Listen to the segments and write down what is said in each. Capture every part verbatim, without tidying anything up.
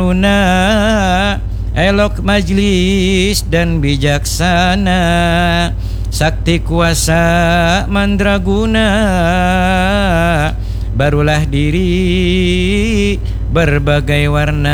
elok majlis dan bijaksana, sakti kuasa mandraguna, barulah diri berbagai warna.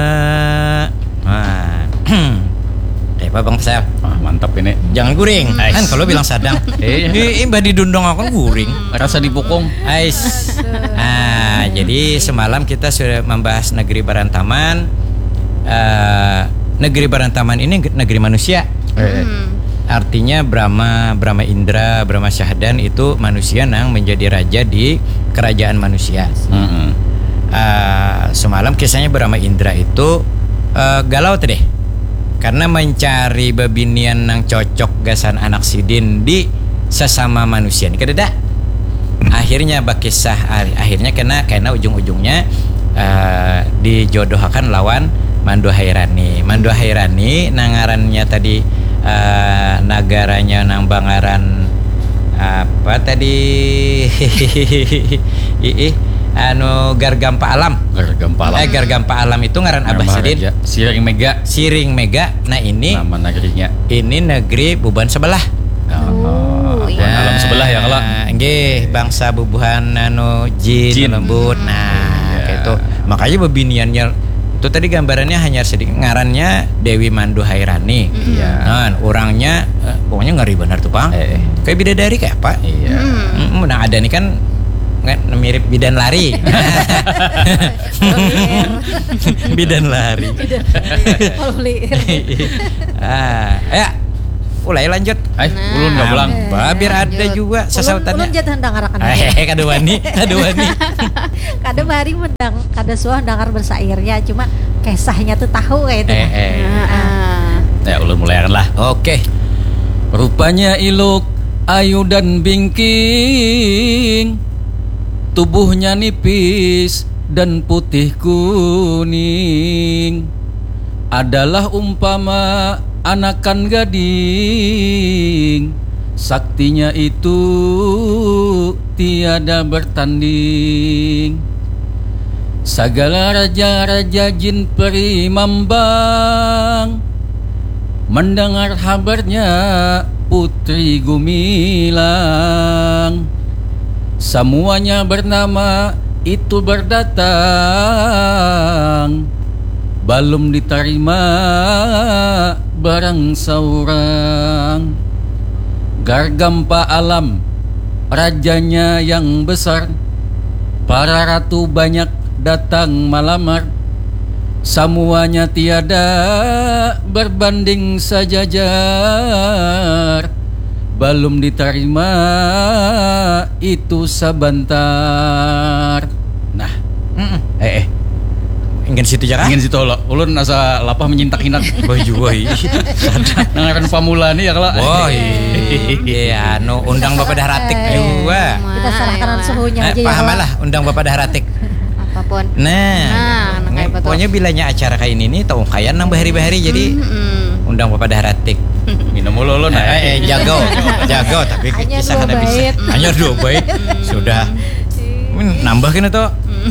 Wah. Eh, Pak Bang Sel. Ah, mantap ini. Jangan guring. Kan kalau bilang sadang. Eh, ini mbah didundong aku guring. Rasa dipukung. Ais. Ah, jadi semalam kita sudah membahas negeri Barantaman. Uh, negeri Barantaman ini negeri manusia. Eh. Artinya Brahma, Brahma Indra, Brahma Syahdan itu manusia yang menjadi raja di kerajaan manusia. Mm-hmm. uh, Semalam kisahnya Brahma Indra itu uh, galau teh, karena mencari babinian yang cocok gasan anak sidin di sesama manusia. Ini kededa. Akhirnya bakisah, akhirnya kena karena ujung-ujungnya uh, dijodohkan lawan Mandu Hairani. Mandu Hairani nangarannya tadi uh, nagaranya nang Bangaran apa tadi ih anu Gargampa Alam. Gargampa Alam. Eh Gargampa Alam itu ngaran Abah Sidin. Siring Mega. Siring Mega. Nah ini nama negerinya. Ini negeri Buban sebelah. Oh, iya. Nah, alam sebelah ya kalau. Nggih, bangsa bubuhan anu jin, jin. lembut. Nah, iya. Kayak itu. Makanya bebiniannya itu tadi gambarannya hanya sedikit, ngarannya Dewi Mandu Hairani. Iya. Nah, orangnya eh, pokoknya ngeri benar tuh, Bang. Eh. Kayak bidadari kayak apa? Iya. Hmm. Nah, ada nih kan mirip bidan lari. Bidan lari. Ah, ya. Mulai lanjut. Ay, nah, ulun enggak pulang. Bah, biar ada juga sesautannya. Ulun jat hendang ngarakan. Eh, kadewani, kadewani. Kada bari mendang, kada suah dengar bersairnya, cuma kisahnya tuh tahu kayak itu. Eh, eh. Nah, ya ulun mulaikan lah. Oke. Rupanya iluk, ayu dan bingking, tubuhnya nipis dan putih kuning, adalah umpama anakan gading, saktinya itu tiada bertanding. Segala raja-raja jin peri mambang mendengar kabarnya putri gumilang. Semuanya bernama itu berdatang, belum diterima barang seorang. Gargampa Alam, rajanya yang besar, para ratu banyak datang melamar. Semuanya tiada berbanding sejajar, belum diterima itu sebentar. Nah, Mm-mm. eh eh ingin situ jarak? Ingin situ lo, ulun asa lapah menyintak hinak. Boy boy. Nangaran pamula nih ya kalau. Boy. Iya, no undang Bapak Dahratik juga. kita serahkan suhunya aja ya. Pahamalah undang Bapak Dahratik. Apapun. Nah, nah pokoknya bilanya acara kayak ini nih tahu kayak nambah hari-hari jadi mm-hmm. undang Bapak Dahratik. Minum mulu lo nah. Eh, eh jago, jago tapi hanya kisah ada bisa. Hanya dua bait sudah. Nambahkin itu.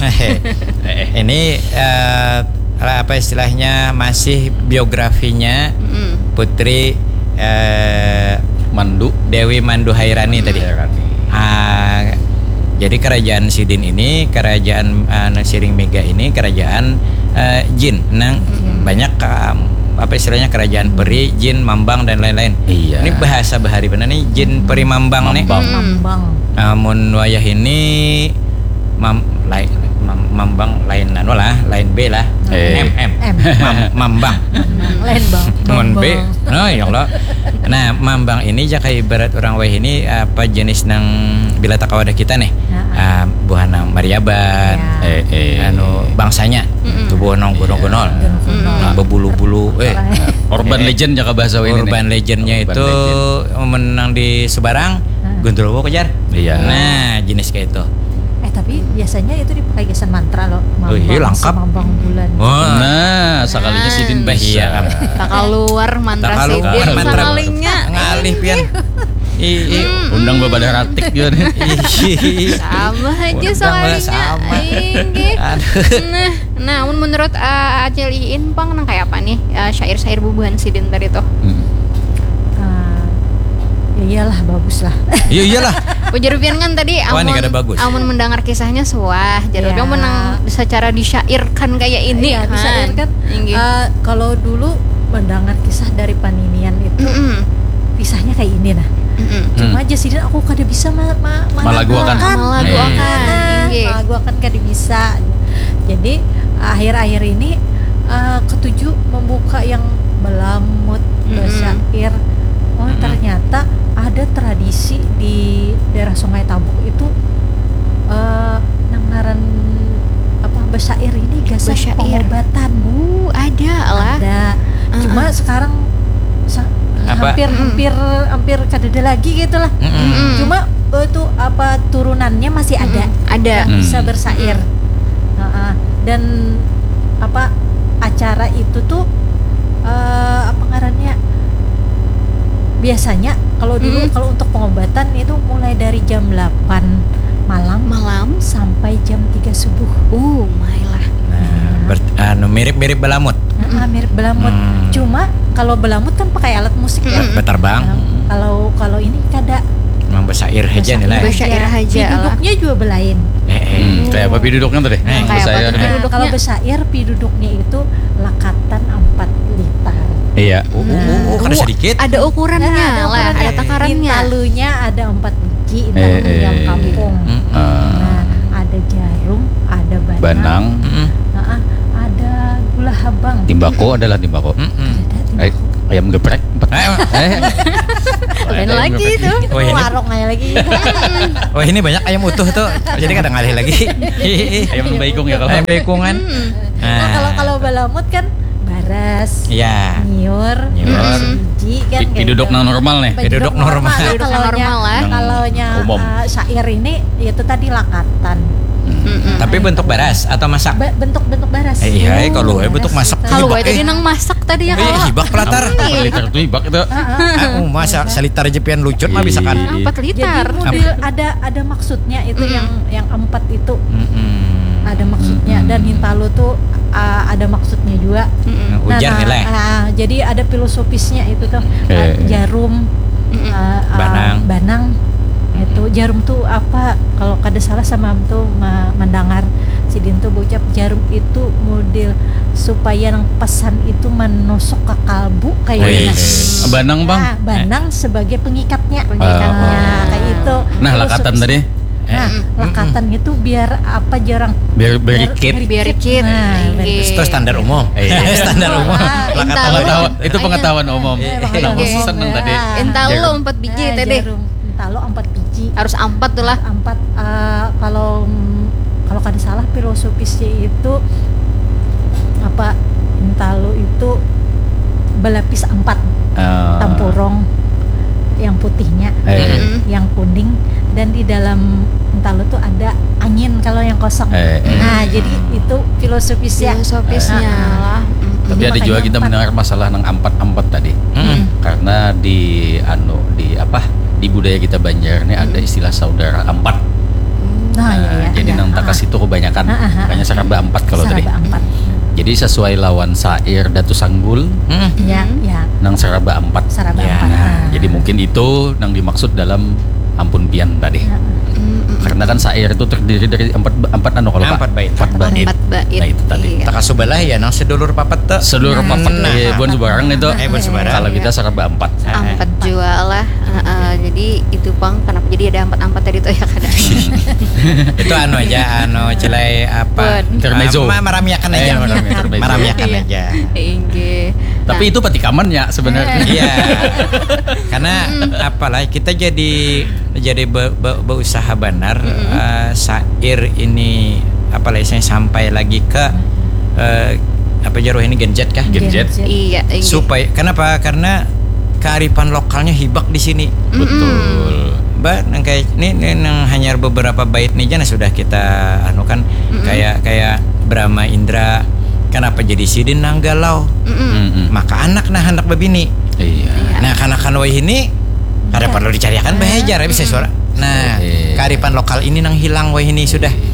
Ini uh, apa istilahnya masih biografinya Putri uh, Mandu Dewi Mandu Hairani tadi. Uh, jadi kerajaan Sidin ini, kerajaan uh, Siring Mega ini kerajaan uh, jin. Nang banyak uh, apa istilahnya kerajaan peri, jin, mambang dan lain-lain. Iya. Ini bahasa bahari benar nih jin, peri, mambang, nih. Mambang. Namun wayah ini mam lain mam, mambang lain anu lah, lain B lah. Eh. M M. Mam, mambang. Lain bang. Mon B. Nah, ya Allah. Nah, mambang ini jaka ibarat orang wayah ini apa jenis nang bila takawadah kita nih. Uh, buahna Mariaban. Ya. Eh, eh anu bangsanya. Tubuh nong gunung-gunol. Nah, bebulu-bulu eh urban eh, legend jaka bahasa ini. Urban legendnya itu legend. Menang di Sebarang. Guntur kejar. Iya. Nah, jenis kayak itu. Eh tapi biasanya itu dipakai gesan mantra loh. Mambang, oh, iya, lengkap. Mambang bulan. Oh. Nah, sekalinya nah. Sidin bahia. Tak keluar mantra Sidin sekalinya. Ngalih pian. Ih, hmm. undang Bapak Dahratik juga nih. Sama aja sekalinya. Sama. Aduh. Nah. Nah, mun menurut uh, Acil Iin pang nang kayak apa nih uh, syair-syair bubuhan Sidin tadi tuh? Hmm. Ah, ya iyalah bagus lah. Iya iyalah. Ujar pian kan tadi Wah, ini amun, kada bagus. amun mendengar kisahnya suah. Jadi Ya. yeah. menang secara disyairkan kayak ini Iya, disyairkan. Inggih. Ah, kalau dulu mendengar kisah dari Paninian itu Mm-mm. kisahnya kayak ini nah. Mm-mm. Cuma aja Sidin aku kada bisa ma- ma- Malaguakan. Malaguakan, Nah, inggih. malaguakan kada bisa. Jadi akhir-akhir ini uh, ketujuh membuka yang belamut, Mm-mm. bersair. Oh Mm-mm. ternyata ada tradisi di daerah Sungai Tabuk itu uh, nangaran apa bersair ini gasan Bersair. pengobatan. Uh, ada lah. Ada. Cuma Uh-uh. sekarang sa- Apa? hampir Mm-mm. hampir hampir kada ada lagi gitu lah. Mm-mm. Mm-mm. Cuma uh, itu apa turunannya masih ada. Mm-mm. Ada. Yang bisa Hmm. bersair. Heeh. Dan apa acara itu tuh eh, apa ngarannya biasanya kalau dulu Mm. kalau untuk pengobatan itu mulai dari jam delapan malam Malam. sampai jam tiga subuh. Uh, my lah. Nah, ber- anu mirip-mirip belamut. Heeh, mirip belamut. Hmm. Cuma kalau belamut kan pakai alat musik ya. Mm. Beterbang. Nah, kalau kalau ini kada Memang bersair aja nih lah. Bersair. Bersair haja lah. Duduknya juga belain. Eh, eh. Hmm, kayak apa duduknya tadi? Eh, kayak apa Saya tuh? Nah, Duduknya. kalau bersair piduduknya itu lakatan empat litar. Iya. Oh, oh, oh, oh, kada Uh, sedikit. Ada ukurannya Nah, ada lah, ukurannya. ada takarannya. Intalunya ada empat biji, intalu Eh, eh, ayam kampung. Mm-mm. Ah, Nah, ada jarum, ada banang, Banang, Mm-mm. Nah, ada gula habang. timbako adalah timbako. Mm-mm. Ada Eh, timbako. ayam geprek. empat. Eh, Eh. Lain Ayam lagi geprek. itu. Oh, ini- Warung aja lagi. Oh ini banyak ayam utuh tuh, jadi kadang ngalih lagi. Ayam baikung ya kalau. Ayam bekungan. Hmm. Nah, kalau kalau balamut kan baras, Iya. nyiur, Nyiur. biji kan. Pi- Piduduk nang normal nih. Piduduk normal. Piduduk Kalau normal lah. Kalau Umum. syair ini itu tadi lakatan. Mm-mm. Tapi bentuk baras atau masak? Ba- bentuk-bentuk baras. Eh, iya, Oh, kalau eh, baras bentuk masak. itu. Kalau Hibak, gue tadi eh. nang masak tadi ya Eh, kalau. hibak pelatar. Empat liter tuh ibak itu. Ah, oh, masa selitar aja pian lucut mah bisa kan? Iya. Empat liter. Jadi model ada ada maksudnya itu Mm-mm. yang yang empat itu Mm-mm. ada maksudnya Mm-mm. dan Hintalu tuh uh, ada maksudnya juga. Mm-mm. Ujar nah, nilai. nah, jadi ada filosofisnya itu tuh uh, Eh. jarum, Mm-mm. uh, uh, Banang. banang. Itu jarum tuh apa? Kalau kada salah sama tuh ma- mendengar Sidin tuh bocap jarum itu model supaya nang pesan itu menusuk ke kalbu kayak Wih. gitu. Banang bang. Nah, banang sebagai pengikatnya. Pengikatnya. Nah, kayak itu. Nah Terus lakatan habis- tadi. Nah, lakatan itu biar apa jarang Biar berikit. Biar dikit. Nah, Inggih. Itu standar umum. Iya. Standar umum. Ah, Lakatan intalu. Pengetahuan, lakatan. itu pengetahuan umum. Eh, Kenapa Oke. seneng tadi? Ental Jarum. lo empat biji Nah, tadi. jarum. Entalo empat biji. Harus empat tuh lah. Empat eh, kalau kalau kada salah filosofisnya itu apa entalo itu berlapis empat Ah. tampurong yang putihnya, Eh. Mm-mm. yang kuning dan di dalam entalo tuh ada angin kalau yang kosong. Eh, eh. Nah, jadi itu filosofisnya. Filosofisnya Ah, lah. Mm. Tapi Jadi ada juga makanya kita empat. mendengar masalah nang ampat-ampat tadi. Mm-mm. Karena di anu di apa di budaya kita Banjar nih ada istilah saudara ampat. Nah, ya, ya, jadi ya. nang takas itu kebanyakan Ah, ah, ah. makanya saraba ampat kalau tadi. Saraba empat. Jadi sesuai lawan sair Datu Sanggul Mm. Ya, ya, nang saraba ampat. saraba Ya, empat. nah, Nah. Jadi mungkin itu nang dimaksud dalam ampun pian tadi. Nah, Mm-mm. Karena kan sair itu terdiri dari empat empat anu kalau Pak? Empat bait. Empat bait. Empat bait. Nah itu tadi. Iya. Tak sebelah ya nang sedulur papat tuh. Seluruh Nah, papat nah, eh, buan sebarang itu. Eh, buan sebarang. Kalau kita saraba empat. Empat juga lah. Uh, uh, jadi itu pang kenapa jadi ada empat-empat tadi tuh ya kadang. Itu anu aja anu celai apa? Buat. Intermezzo. Ah, ma- maramiakan Eh, aja. maramiakan. Intermezzo. Maramiakan Iya. aja. Inggih. Tapi itu petikaman ya sebenarnya. Iya. Karena apalah kita jadi jadi be, be- berusaha benar eh, sair ini apalah saya sampai lagi ke eh, apa jaruh ini genjet kah? Genjet. Iya, inggih. Supaya kenapa? Karena kearifan lokalnya hibak di sini. Betul. Mbak, nang kayak ini, ini nang hanya beberapa bait nih jana sudah kita anu kan kayak kayak Brahma Indra. Kenapa jadi sidin nang galau? Mm-mm. Mm-mm. Maka anak nah anak babini. Iya. Nah kanak-kanak wah ini kada perlu dicarikan bahajar ya bisa suara. Nah Eh. kearifan lokal ini nang hilang wah ini sudah.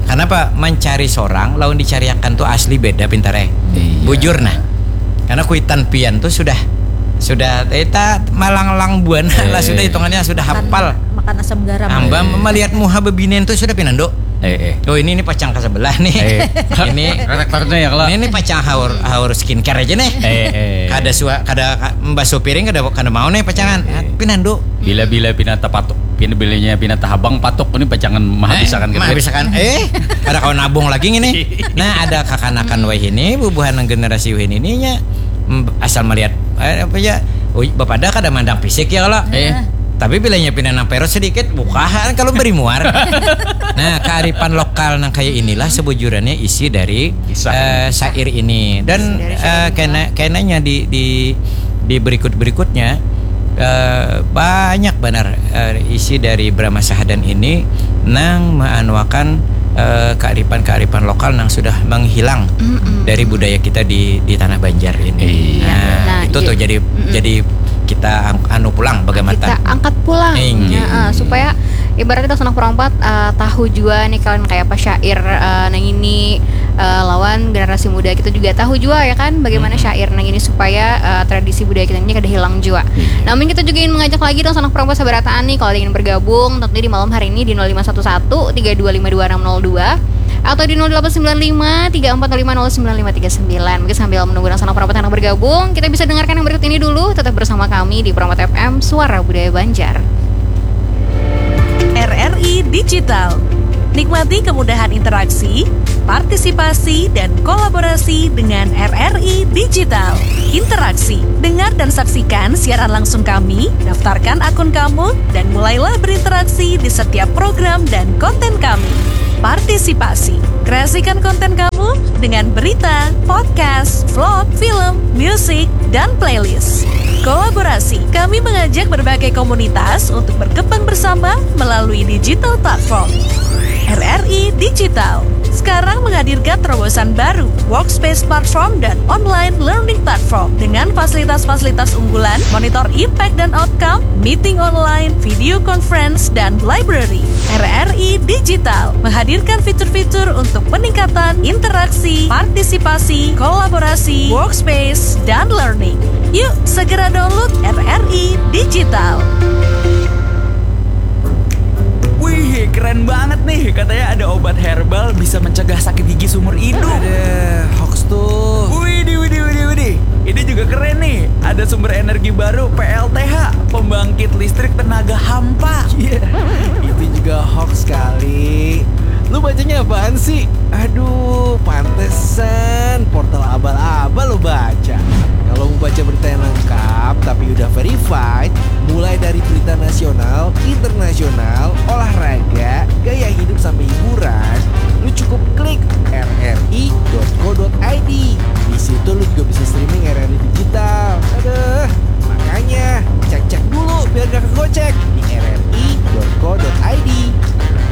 Karena apa? Mencari sorang lawan dicariakan tuh asli beda pintare. Iya. Bujur nah. Karena kuitan pian tuh sudah sudah eta malang-lang buana Eh. lah, sudah hitungannya sudah Makan- hafal. makan asam garam. Hamba melihat muha bebinian tuh sudah pinando. Eh, eh. Oh ini ini pacang ke sebelah nih. Eh. Ini Karakternya ya kalau. ini, ini pacang haur haur skincare aja nih. Eh, eh. Kada sua kada membasuh piring kada kada mau nih pacangan. Eh. Pinando. Bila-bila pinata patok, bila-bilanya pinata habang patok ini pacangan maha bisa kan Mah bisa kan. Eh, ada kau nabung lagi ini. Nah, ada kakanakan wah ini bubuhan generasi wah ini nya mm, asal melihat eh, apa ya? Oh, bapak dah kada mandang fisik ya kalau. Eh. Tapi bilanya pindah perut sedikit bukaan kalau beri muar. Nah, kearifan lokal nang kayak inilah sebujurannya isi dari Kisah. eh, syair ini dan Isi dari eh, syair kena kenanya di di di berikut berikutnya eh, banyak benar eh, isi dari Brahma Sahadan ini nang menganuakan eh, kearifan-kearifan lokal nang sudah menghilang Mm-mm. dari budaya kita di di tanah Banjar ini. Iya. Nah, Nah, itu iya. tuh jadi Mm-mm. jadi kita ang- anu pulang bagaimana? Kita angkat pulang Iya. ya, eh, supaya ibaratnya kita senang perempat eh, tahu juga nih kalian kayak apa syair eh, nang ini eh, lawan generasi muda kita juga tahu juga ya kan bagaimana syair nang ini supaya eh, tradisi budaya kita ini kada hilang juga. Namun kita juga ingin mengajak lagi dong sanak perempat sabarataan nih kalau ingin bergabung tentunya di malam hari ini di nol lima satu satu tiga dua lima dua enam nol dua atau di nol delapan sembilan lima tiga empat nol lima nol sembilan lima tiga sembilan. Mungkin sambil menunggu sanak perempat yang bergabung, kita bisa dengarkan yang berikut ini dulu. Tetap bersama kami di Perempat F M Suara Budaya Banjar. R R I Digital. Nikmati kemudahan interaksi, partisipasi, dan kolaborasi dengan R R I Digital. Interaksi, dengar dan saksikan siaran langsung kami, daftarkan akun kamu, dan mulailah berinteraksi di setiap program dan konten kami. Partisipasi, kreasikan konten kamu dengan berita, podcast, vlog, film, musik, dan playlist. Kolaborasi, kami mengajak berbagai komunitas untuk berkembang bersama melalui digital platform. R R I Digital sekarang menghadirkan terobosan baru, workspace platform dan online learning platform dengan fasilitas-fasilitas unggulan, monitor impact dan outcome, meeting online, video conference, dan library. R R I Digital menghadirkan fitur-fitur untuk peningkatan interaksi, partisipasi, kolaborasi, workspace, dan learning. Yuk, segera download R R I Digital. Wih, keren banget nih. Katanya ada obat herbal bisa mencegah sakit gigi seumur hidup. Ada hoax tuh. Widih, widih, widih, widih. Ini juga keren nih. Ada sumber energi baru P L T H, pembangkit listrik tenaga hampa. Iya, itu juga hoax kali. Lu bacanya apaan sih? Aduh, pantesan portal abal-abal